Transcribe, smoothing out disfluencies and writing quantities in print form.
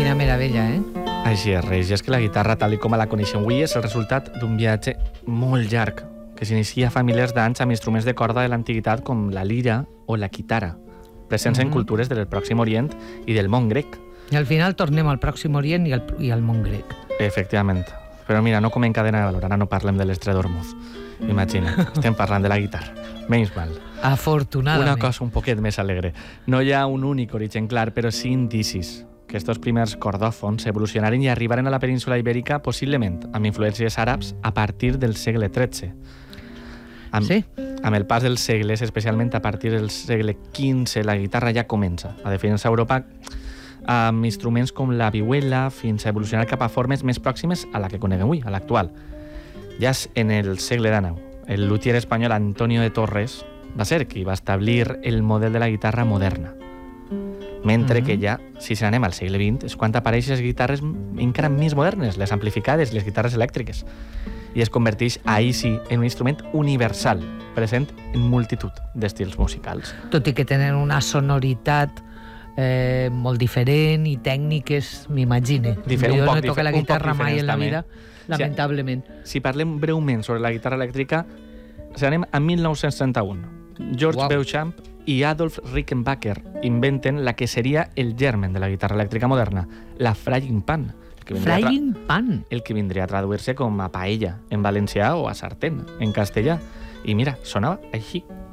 Quina meravella, eh? Així és, Reis. I és que la guitarra, tal com la coneixem avui, és el resultat d'un viatge molt llarg, que s'inicia fa milers d'anys amb instruments de corda de l'antiguitat com la lira o la quitara, presents en cultures del Pròxim Orient i del món grec. I al final tornem al Pròxim Orient i al món grec. Efectivament. Però mira, no com en cadena de valor, ara no parlem de l'estrella d'Hormuz. Imagina, estem parlant de la guitarra. Menys mal. Afortunadament. Una cosa un poquet més alegre. No hi ha un únic origen clar, però sí indicis que estos primers cordòfons evolucionaren i arribaren a la península ibèrica possiblement amb influències àrabs a partir del segle XIII. Amb el pas dels segles, especialment a partir del segle XV, la guitarra ja comença a definir-se a Europa amb instruments com la vihuela fins a evolucionar cap a formes més pròximes a la que coneguem avui, a l'actual. Ja en el segle XIX, el luthier espanyol Antonio de Torres va ser qui va establir el model de la guitarra moderna. Mentre que ja, si se n'anem al segle XX, és quan apareixen les guitarres encara més modernes, les amplificades, les guitarres elèctriques. I es converteix, ahir sí, en un instrument universal, present en multitud d'estils musicals. Tot i que tenen una sonoritat molt diferent i tècniques, m'imagine. Jo no he tocat la guitarra mai en la vida, lamentablement. Si parlem breument sobre la guitarra elèctrica, anem a 1931. George Beauchamp i Adolf Rickenbacker inventen la que seria el germen de la guitarra elèctrica moderna, la frying pan. Frying pan? El que vindria a traduir-se com a paella en valencià o a sartén en castellà. I mira, sonava així.